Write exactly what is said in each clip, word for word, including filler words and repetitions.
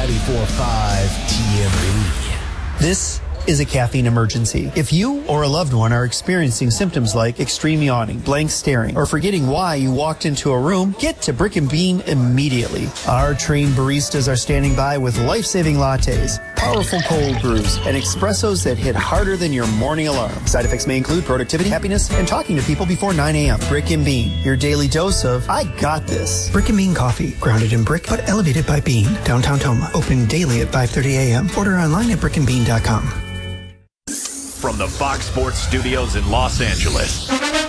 ninety-four point five T M B. This is a caffeine emergency. If you or a loved one are experiencing symptoms like extreme yawning, blank staring, or forgetting why you walked into a room, get to Brick and Bean immediately. Our trained baristas are standing by with life-saving lattes, powerful cold brews, and espressos that hit harder than your morning alarm. Side effects may include productivity, happiness, and talking to people before nine a.m. Brick and Bean, your daily dose of I got this. Brick and Bean coffee, grounded in brick but elevated by bean. Downtown Toma, open daily at five thirty a.m. Order online at brick and bean dot com. From the Fox Sports Studios in Los Angeles,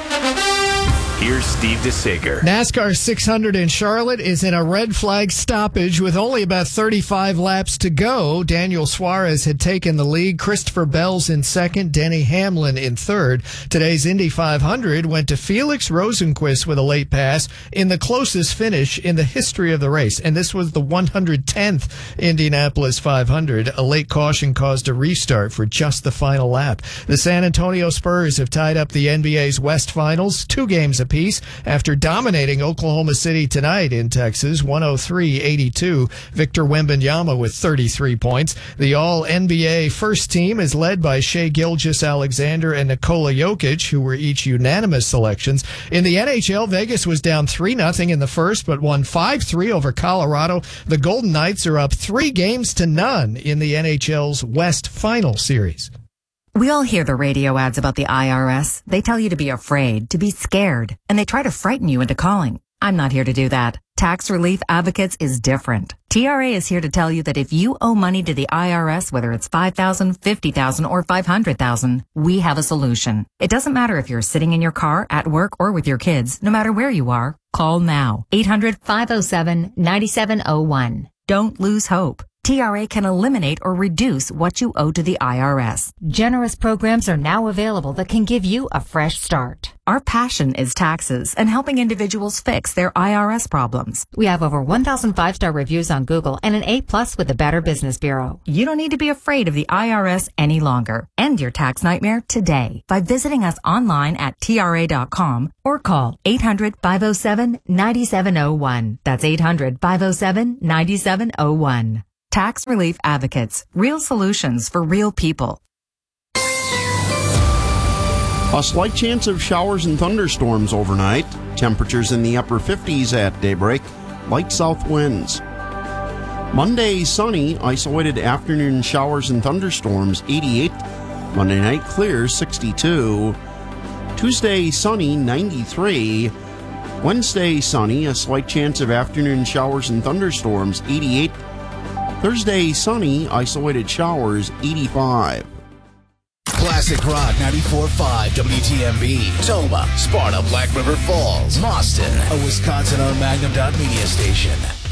here's Steve DeSager. NASCAR six hundred in Charlotte is in a red flag stoppage with only about thirty-five laps to go. Daniel Suarez had taken the lead. Christopher Bell's in second. Denny Hamlin in third. Today's Indy five hundred went to Felix Rosenqvist with a late pass in the closest finish in the history of the race. And this was the one hundred tenth Indianapolis five hundred. A late caution caused a restart for just the final lap. The San Antonio Spurs have tied up the N B A's West Finals, two games apiece, after dominating Oklahoma City tonight in Texas, one oh three eighty-two. Victor Wembanyama with thirty-three points. The All-N B A first team is led by Shai Gilgeous-Alexander and Nikola Jokic, who were each unanimous selections. In the N H L, Vegas was down three nothing in the first, but won five three over Colorado. The Golden Knights are up three games to none in the N H L's West Final Series. We all hear the radio ads about the I R S. They tell you to be afraid, to be scared, and they try to frighten you into calling. I'm not here to do that. Tax Relief Advocates is different. T R A is here to tell you that if you owe money to the I R S, whether it's five thousand dollars, fifty thousand dollars, or five hundred thousand dollars, we have a solution. It doesn't matter if you're sitting in your car, at work, or with your kids. No matter where you are, call now. eight hundred, five oh seven, nine seven oh one. Don't lose hope. T R A can eliminate or reduce what you owe to the I R S. Generous programs are now available that can give you a fresh start. Our passion is taxes and helping individuals fix their I R S problems. We have over one thousand five-star reviews on Google and an A plus with the Better Business Bureau. You don't need to be afraid of the I R S any longer. End your tax nightmare today by visiting us online at T R A dot com or call eight hundred, five oh seven, nine seven oh one. That's eight hundred, five oh seven, nine seven oh one. Tax Relief Advocates. Real solutions for real people. A slight chance of showers and thunderstorms overnight. Temperatures in the upper fifties at daybreak. Light south winds. Monday, sunny. Isolated afternoon showers and thunderstorms, eighty-eight. Monday night, clear, sixty-two. Tuesday, sunny, ninety-three. Wednesday, sunny. A slight chance of afternoon showers and thunderstorms, eighty-eight. Thursday, sunny, isolated showers, eighty-five. Classic Rock ninety-four point five W T M B. Toma, Sparta, Black River Falls, Boston, a Wisconsin-owned Magnum Dot Media station.